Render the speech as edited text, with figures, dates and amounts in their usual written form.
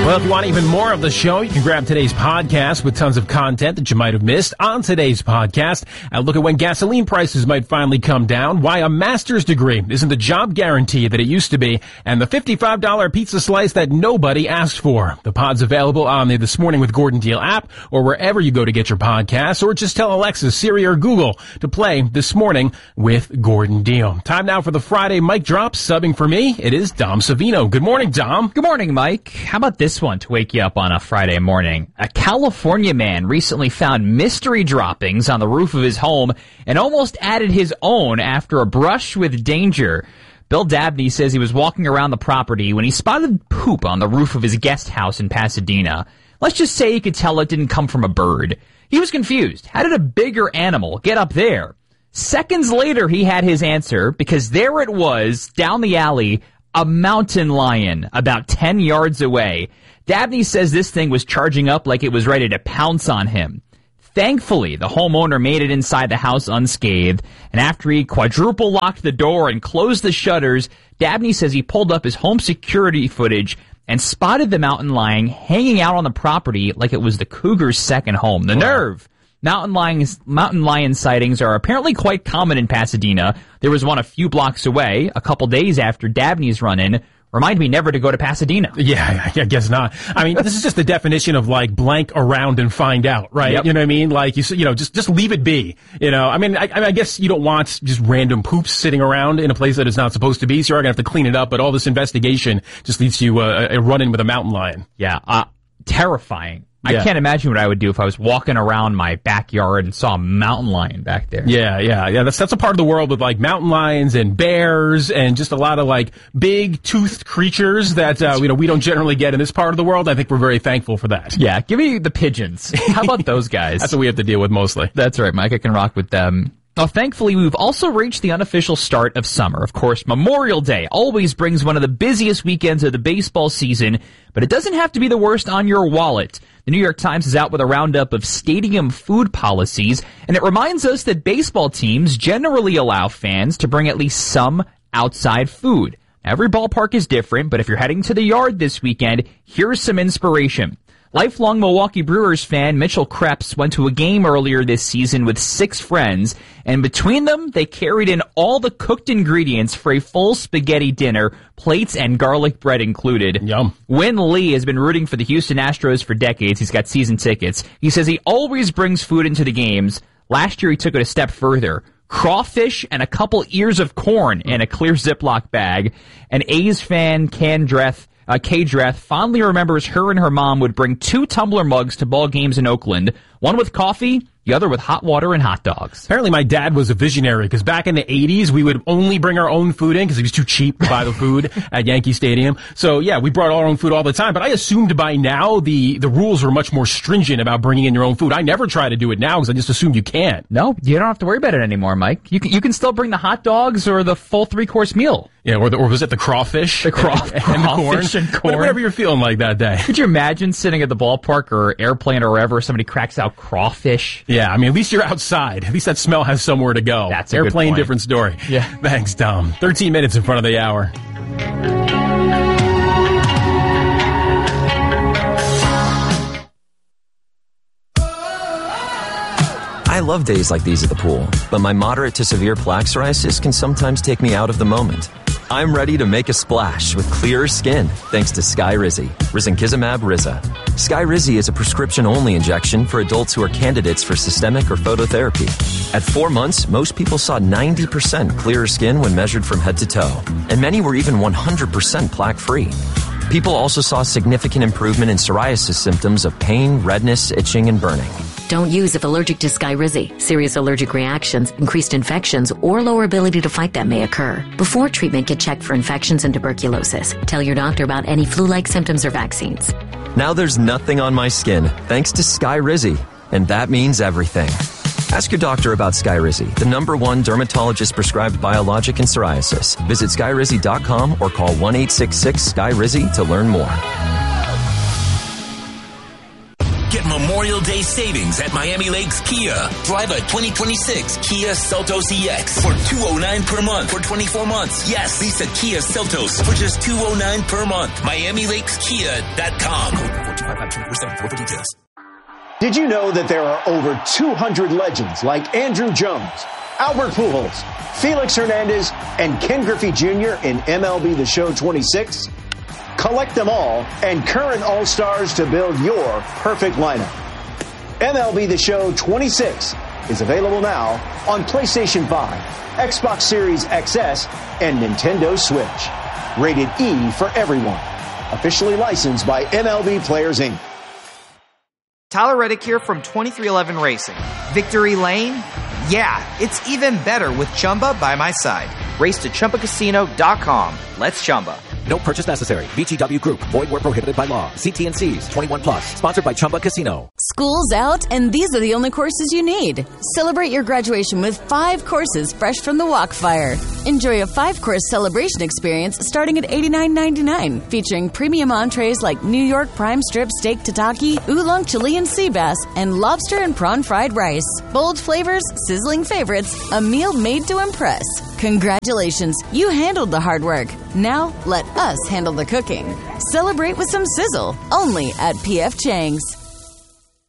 Well, if you want even more of the show, you can grab today's podcast with tons of content that you might have missed. On today's podcast, I look at when gasoline prices might finally come down, why a master's degree isn't the job guarantee that it used to be, and the $55 pizza slice that nobody asked for. The pod's available on the This Morning with Gordon Deal app or wherever you go to get your podcasts, or just tell Alexa, Siri, or Google to play This Morning with Gordon Deal. Time now for the Friday mic drop. Subbing for me, it is Dom Savino. Good morning, Dom. Good morning, Mike. How about this one to wake you up on a Friday morning? A California man recently found mystery droppings on the roof of his home and almost added his own after a brush with danger. Bill Dabney says he was walking around the property when he spotted poop on the roof of his guest house in Pasadena. Let's just say he could tell it didn't come from a bird. He was confused. How did a bigger animal get up there? Seconds later, he had his answer, because there it was, down the alley, a mountain lion about 10 yards away. Dabney says this thing was charging up like it was ready to pounce on him. Thankfully, the homeowner made it inside the house unscathed, and after he quadruple locked the door and closed the shutters, Dabney says he pulled up his home security footage and spotted the mountain lion hanging out on the property like it was the cougar's second home. The nerve! Mountain lion sightings are apparently quite common in Pasadena. There was one a few blocks away, a couple days after Dabney's run-in. Remind me never to go to Pasadena. Yeah, I guess not. I mean, this is just the definition of, like, blank around and find out, right? Yep. You know what I mean? Like, just leave it be. You know, I mean, I guess you don't want just random poops sitting around in a place that it's not supposed to be, so you're going to have to clean it up, but all this investigation just leads to a run-in with a mountain lion. Yeah, terrifying. Yeah. I can't imagine what I would do if I was walking around my backyard and saw a mountain lion back there. Yeah. That's a part of the world with, like, mountain lions and bears and just a lot of, like, big toothed creatures that we don't generally get in this part of the world. I think we're very thankful for that. Yeah, give me the pigeons. How about those guys? That's what we have to deal with mostly. That's right, Mike. I can rock with them. Now, thankfully, we've also reached the unofficial start of summer. Of course, Memorial Day always brings one of the busiest weekends of the baseball season, but it doesn't have to be the worst on your wallet. The New York Times is out with a roundup of stadium food policies, and it reminds us that baseball teams generally allow fans to bring at least some outside food. Every ballpark is different, but if you're heading to the Yard this weekend, here's some inspiration. Lifelong Milwaukee Brewers fan Mitchell Krebs went to a game earlier this season with 6 friends, and between them, they carried in all the cooked ingredients for a full spaghetti dinner, plates and garlic bread included. Yum. Win Lee has been rooting for the Houston Astros for decades. He's got season tickets. He says he always brings food into the games. Last year, he took it a step further. Crawfish and a couple ears of corn in a clear Ziploc bag. An A's fan, Kay Dreth, fondly remembers her and her mom would bring 2 tumbler mugs to ball games in Oakland, one with coffee, the other with hot water and hot dogs. Apparently my dad was a visionary, because back in the 80s, we would only bring our own food in because it was too cheap to buy the food at Yankee Stadium. So, yeah, we brought our own food all the time. But I assumed by now the rules were much more stringent about bringing in your own food. I never try to do it now because I just assumed you can't. No, you don't have to worry about it anymore, Mike. You can still bring the hot dogs or the full 3-course meal. Yeah, or was it the crawfish? The crawfish and corn. Whatever you're feeling like that day. Could you imagine sitting at the ballpark or airplane or wherever somebody cracks out crawfish? Yeah, I mean, at least you're outside. At least that smell has somewhere to go. That's a airplane, good point. different story. Yeah. Thanks, Dom. 13 minutes in front of the hour. I love days like these at the pool, but my moderate to severe plaque psoriasis can sometimes take me out of the moment. I'm ready to make a splash with clearer skin thanks to Skyrizi, risankizumab Riza. Skyrizi is a prescription-only injection for adults who are candidates for systemic or phototherapy. At 4 months, most people saw 90% clearer skin when measured from head to toe, and many were even 100% plaque-free. People also saw significant improvement in psoriasis symptoms of pain, redness, itching, and burning. Don't use if allergic to Skyrizi. Serious allergic reactions, increased infections, or lower ability to fight them may occur. Before treatment, get checked for infections and tuberculosis. Tell your doctor about any flu-like symptoms or vaccines. Now there's nothing on my skin thanks to Skyrizi, and that means everything. Ask your doctor about Skyrizi, the #1 dermatologist-prescribed biologic in psoriasis. Visit Skyrizi.com or call 1-866-SKYRIZI to learn more. Get Memorial Day savings at Miami Lakes Kia. Drive a 2026 Kia Seltos EX for $209 per month for 24 months. Yes, lease a Kia Seltos for just $209 per month. MiamiLakesKia.com. 425-5474 for details. Did you know that there are over 200 legends like Andrew Jones, Albert Pujols, Felix Hernandez, and Ken Griffey Jr. in MLB The Show 26? Collect them all and current All-Stars to build your perfect lineup. MLB The Show 26 is available now on PlayStation 5, Xbox Series XS, and Nintendo Switch. Rated E for everyone. Officially licensed by MLB Players, Inc. Tyler Reddick here from 2311 Racing. Victory Lane? Yeah, it's even better with Chumba by my side. Race to ChumbaCasino.com. Let's Chumba. No purchase necessary. VGW Group. Void where prohibited by law. See T&Cs. 21 plus. Sponsored by Chumba Casino. School's out, and these are the only courses you need. Celebrate your graduation with 5 courses fresh from the Walkfire. Enjoy a 5-course celebration experience starting at $89.99, featuring premium entrees like New York prime strip steak tataki, oolong Chilean sea bass, and lobster and prawn fried rice. Bold flavors, sizzling favorites, a meal made to impress. Congratulations, you handled the hard work. Now, let us handle the cooking. Celebrate with some sizzle, only at P.F. Chang's.